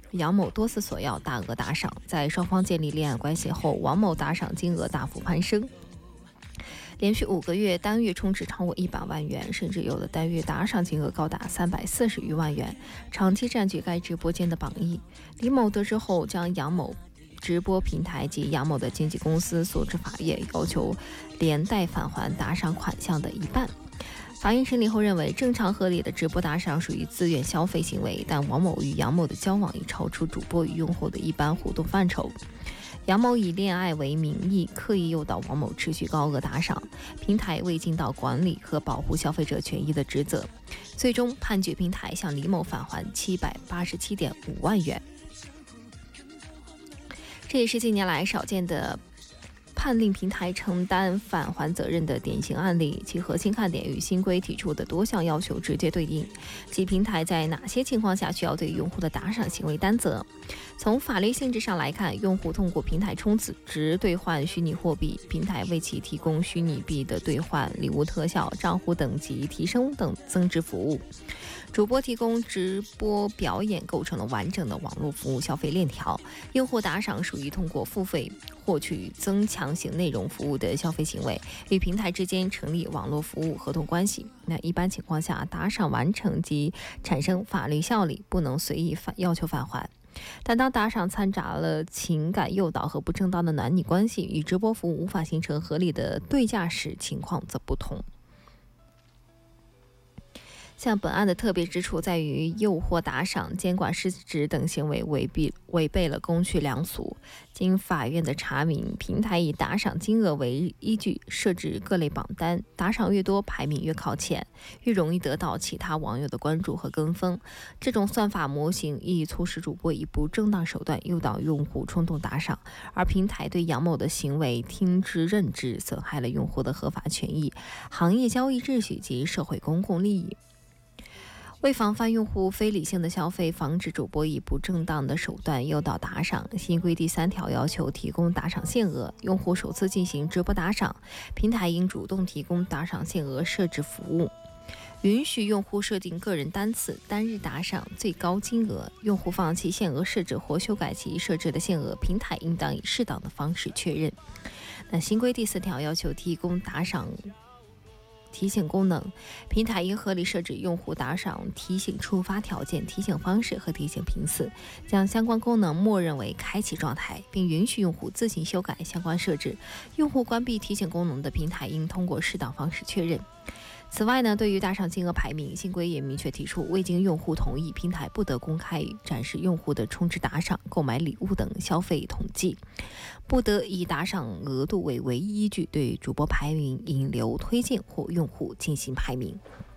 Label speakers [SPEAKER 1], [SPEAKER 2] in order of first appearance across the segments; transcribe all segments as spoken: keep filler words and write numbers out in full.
[SPEAKER 1] 杨某多次索要大额打赏，在双方建立恋爱关系后，王某打赏金额大幅攀升，连续五个月单月充值超过一百万元，甚至有的单月打赏金额高达三百四十余万元，长期占据该直播间的榜一。李某得知后，将杨某直播平台及杨某的经纪公司诉至法院，要求连带返还打赏款项的一半。法院审理后认为，正常合理的直播打赏属于自愿消费行为，但王某与杨某的交往已超出主播与用户的一般互动范畴。杨某以恋爱为名义，刻意诱导王某持续高额打赏，平台未尽到管理和保护消费者权益的职责，最终判决平台向李某返还七百八十七点五万元。这也是近年来少见的判令平台承担返还责任的典型案例，其核心看点与新规提出的多项要求直接对应，即平台在哪些情况下需要对用户的打赏行为担责。从法律性质上来看，用户通过平台充值兑换虚拟货币，平台为其提供虚拟币的兑换、礼物特效、账户等级提升等增值服务。主播提供直播表演构成了完整的网络服务消费链条，用户打赏属于通过付费获取增强型内容服务的消费行为，与平台之间成立网络服务合同关系。那一般情况下，打赏完成即产生法律效力，不能随意返要求返还。但当打赏掺杂了情感诱导和不正当的男女关系，与直播服务无法形成合理的对价时，情况则不同。像本案的特别之处在于，诱惑打赏、监管失职等行为违背违背了公序良俗。经法院的查明，平台以打赏金额为依据设置各类榜单，打赏越多，排名越靠前，越容易得到其他网友的关注和跟风。这种算法模型亦促使主播以不正当手段诱导用户冲动打赏，而平台对杨某的行为听之任之，损害了用户的合法权益、行业交易秩序及社会公共利益。为防范用户非理性的消费，防止主播以不正当的手段诱导打赏，新规第三条要求提供打赏限额。用户首次进行直播打赏，平台应主动提供打赏限额设置服务，允许用户设定个人单次、单日打赏最高金额。用户放弃限额设置或修改其设置的限额，平台应当以适当的方式确认。那新规第四条要求提供打赏提醒功能，平台应合理设置用户打赏提醒触发条件、提醒方式和提醒频次，将相关功能默认为开启状态，并允许用户自行修改相关设置。用户关闭提醒功能的，平台应通过适当方式确认。此外呢，对于打赏金额排名，新规也明确提出，未经用户同意，平台不得公开展示用户的充值打赏、购买礼物等消费统计，不得以打赏额度为唯一依据对主播排名引流推荐或用户进行排名。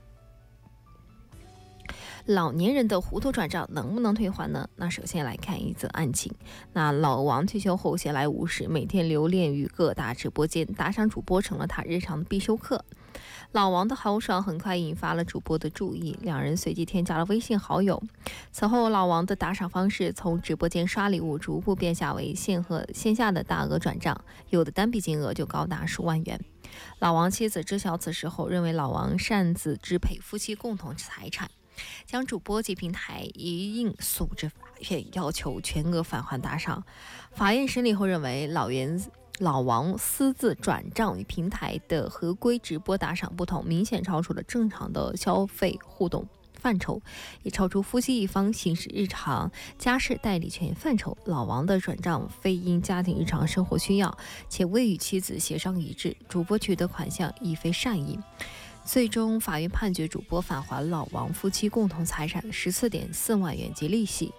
[SPEAKER 1] 老年人的糊涂转账能不能退还呢？那首先来看一则案情。那老王退休后闲来无事，每天留恋于各大直播间，打赏主播成了他日常的必修课。老王的豪爽很快引发了主播的注意，两人随即添加了微信好友。此后，老王的打赏方式从直播间刷礼物逐步变下为线和线下的大额转账，有的单笔金额就高达数万元。老王妻子知晓此事后，认为老王擅自支配夫妻共同财产，将主播及平台一应诉至法院，要求全额返还打赏。法院审理后认为，老袁老王私自转账与平台的合规直播打赏不同，明显超出了正常的消费互动范畴，也超出夫妻一方行使日常家事代理权范畴。老王的转账非因家庭日常生活需要，且未与妻子协商一致，主播取得款项亦非善意。最终，法院判决主播返还老王夫妻共同财产十四点四万元及利息。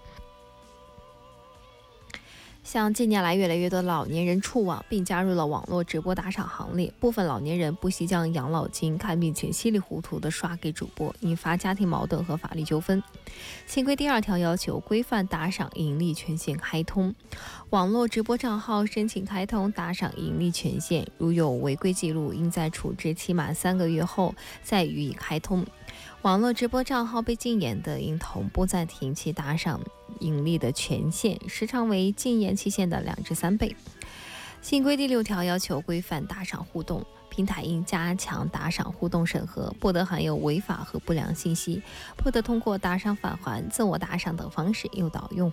[SPEAKER 1] 像近年来越来越多的老年人触网并加入了网络直播打赏行列，部分老年人不惜将养老金、看病钱稀里糊涂地刷给主播，引发家庭矛盾和法律纠纷。新规第二条要求规范打赏盈利权限开通，网络直播账号申请开通打赏盈利权限，如有违规记录，应在处置期满三个月后再予以开通。网络直播账号被禁言的，应同步暂停其打赏盈利的权限，时长为禁言期限的两至三倍。新规第六条要求规范打赏互动，平台应加强打赏互动审核，不得含有违法和不良信息，不得通过打赏返还、自我打赏等方式诱导用户